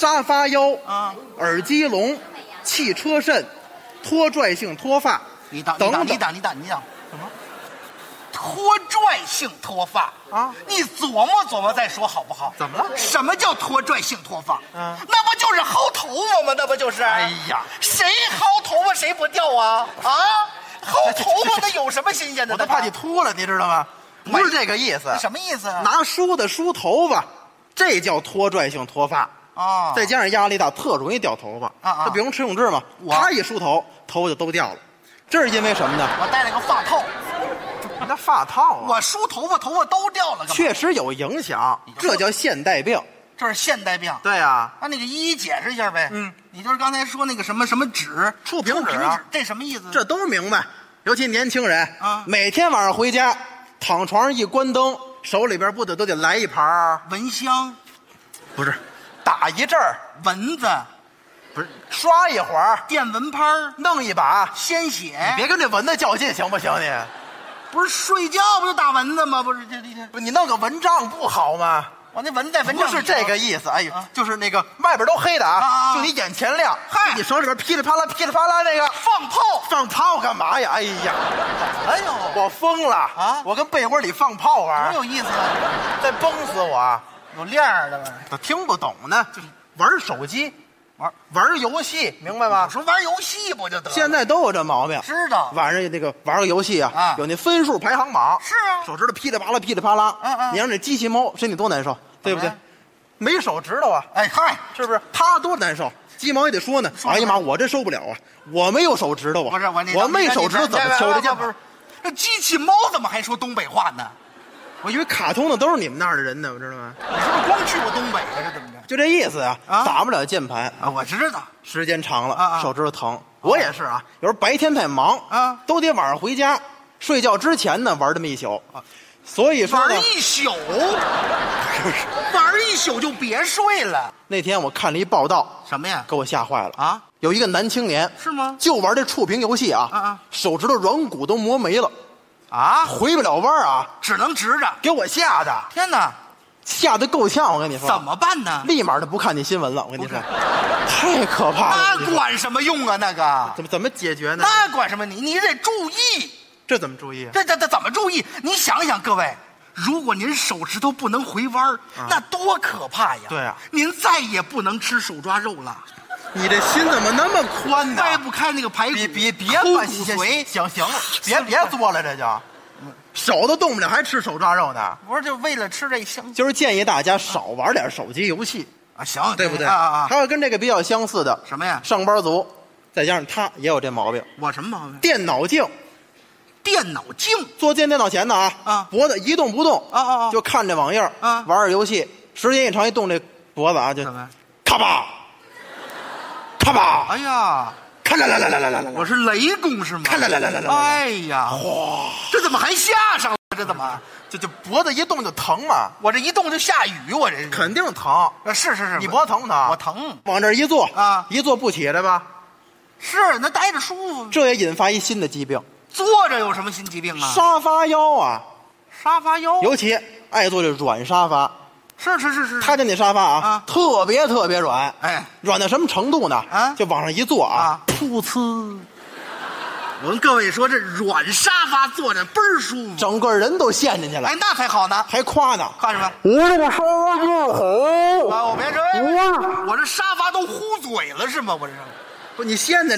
沙发腰啊， 耳机聋，汽车肾，拖拽性脱发。 你等， 等等你等，什么？拖拽性脱发啊？ 你琢磨琢磨再说好不好？ 怎么了？ 什么叫拖拽性脱发？ 嗯， 那不就是薅头发吗？那不就是？ 哎呀， 谁薅头发谁不掉啊？啊，薅头发那有什么新鲜的？ 我都怕你秃了，你知道吗？不是这个意思。 什么意思啊？ 拿梳子梳头发，这叫拖拽性脱发。 啊， 再加上压力大，特容易掉头发。 啊， 他比如迟永志嘛，他一梳头，头发就都掉了。这是因为什么呢？ 我戴了个发套。 那发套啊， 我梳头发，头发都掉了， 确实有影响，这叫现代病。 这是现代病。 对呀， 那个一一解释一下呗。 嗯， 你就是刚才说那个什么什么纸， 触屏纸啊， 这什么意思？ 这都明白。尤其年轻人啊， 每天晚上回家，躺床上一关灯，手里边不得都得来一盘蚊香， 不是，打一阵儿， 蚊子， 不是刷一会儿， 电蚊拍， 弄一把鲜血。 别跟这蚊子较劲，行不行你？ 不是睡觉不就打蚊子吗？不是这， 不，你弄个蚊帐不好吗？ 我那蚊子在蚊帐不是这个意思，哎呦， 啊就是那个外边都黑的啊，就你眼前亮， 嗨， 你手里边噼里啪啦噼里啪啦那个放炮干嘛呀？哎呀， 哎呦， 我疯了啊！ 我跟被窝里放炮玩， 多有意思啊！ 再崩死我！ 有亮的吧？ 都听不懂呢，就是玩手机，玩游戏，明白吗？ 我说玩游戏不就得了？ 现在都有这毛病。 知道晚上那个玩个游戏啊，有那分数排行榜。 是啊， 手指头噼里啪啦噼里啪啦。你让这机器猫身体多难受，对不对？没手指头啊， 哎嗨， 是不是？他多难受，鸡毛也得说呢。哎呀妈，我真受不了啊！我没有手指头啊， 不是我没手指头怎么敲这键？ 不是，这机器猫怎么还说东北话呢？ 我以为卡通的都是你们那儿的人呢，我知道吗？ 你是不是光去过东北啊？这怎么着？ 就这意思啊，打不了键盘啊，我知道， 时间长了手指头疼。我也是啊，有时候白天太忙啊， 都得晚上回家睡觉之前呢玩这么一宿啊。所以说玩一宿，玩一宿就别睡了。 那天我看了一报道， 什么呀？ 给我吓坏了啊！ 有一个男青年是吗？ 就玩这触屏游戏啊，手指头软骨都磨没了， 啊， 回不了弯啊， 只能直着。 给我吓的， 天哪， 吓得够呛！我跟你说， 怎么办呢？ 立马就不看你新闻了。我跟你说，太可怕了。 那管什么用啊？那个怎么解决呢？ 那管什么？你得注意。 这怎么注意？ 这怎么注意？你想想，各位，如果您手指头不能回弯那多可怕呀！ 对啊， 您再也不能吃手抓肉了。 你这心怎么那么宽呢？ 掰不开那个排骨， 别抠骨髓。 行了，别作了，这就手都动不了，还吃手抓肉呢？ 不是，就为了吃这香。 就是建议大家少玩点手机游戏啊，行， 对不对？ 还有跟这个比较相似的什么呀？ 上班族，再加上他也有这毛病。 我什么毛病？ 电脑镜。 电脑镜， 坐电脑前呢脖子一动不动就看这网页玩游戏，时间一长一动这脖子就咔吧咔吧， 哎呀， 咔啦啦啦啦啦啦， 我是雷公是吗？ 咔啦啦啦啦啦， 哎呀，哇，这怎么还下上了？这怎么？ 就脖子一动就疼嘛？ 我这一动就下雨，我这肯定疼。 是， 你脖子疼不疼？ 我疼。 往这一坐一坐不起来吧？ 是，那待着舒服。 这也引发一新的疾病。 坐着有什么新疾病啊？ 沙发腰啊， 沙发腰， 尤其爱坐这软沙发。 是， 他家那沙发特别软， 哎， 软到什么程度呢？就往上一坐噗呲。 我跟各位说，这软沙发坐着倍儿舒服， 整个人都陷进去了。 哎，那才好呢， 还夸呢， 夸什么？ 我这个沙发真好啊！我别说，我这沙发都糊嘴了是吗？我这是， 不，你现在